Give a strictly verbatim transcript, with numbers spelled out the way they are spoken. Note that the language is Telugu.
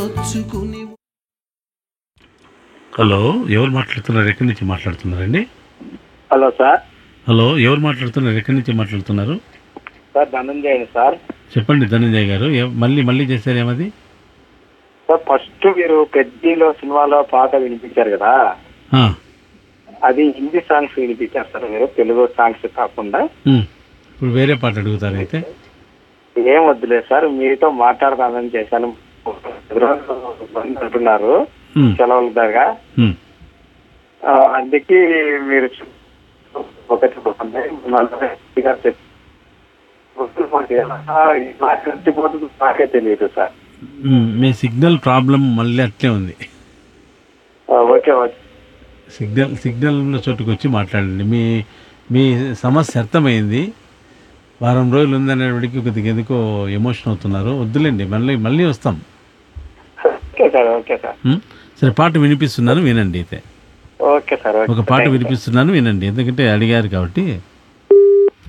హలో, ఎవరు మాట్లాడుతున్నారు? ఎక్కడి నుంచి మాట్లాడుతున్నారండి? Hello sir. హలో, ఎవరు మాట్లాడుతున్నారు? ఎక్కడి నుంచి మాట్లాడుతున్నారు? Sir Dhananjay sir. చెప్పండి ధనంజయ్ గారు. ఎవ- మళ్ళీ మళ్ళీ చేశారు ఏమది? సార్ ఫస్ట్ మీరు పెద్దలో సినిమాలో పాట వినిపించారు కదా, ఆ, అది హిందీ సాంగ్స్ వినిపించారు సార్ మీరు, తెలుగు సాంగ్స్ కాకుండా. ఉమ్. ఇప్పుడు వేరే పాట అడుగుతారు అయితే. ఏం వద్దులేదు సార్, మీతో మాట్లాడదామని చేశాను. బంద్ అంటున్నారు ఉమ్, సెలవుల దగ్గర, ఉమ్. అందుకే మీరు ఒకటి చెప్పండి. మళ్ళీ గారు చెప్పి పోతుంది నాకే తెలియదు సార్. ఉమ్, మీ సిగ్నల్ ప్రాబ్లం మళ్ళీ అట్లే ఉంది. ఓకే ఓకే సిగ్నల్ సిగ్నల్ ఉన్న చోటుకు వచ్చి మాట్లాడండి. మీ మీ సమస్య అర్థమైంది. వారం రోజులు ఉందనేటికి కొద్దిగా ఎందుకో ఎమోషన్ అవుతున్నారు. వద్దులేండి, మళ్ళీ మళ్ళీ వస్తాం. Okay sir. Okay sir. ఉమ్, సరే, పాట వినిపిస్తున్నాను వినండి అయితే. Okay sir. ఒక పాట వినిపిస్తున్నాను వినండి, ఎందుకంటే అడిగారు కాబట్టి.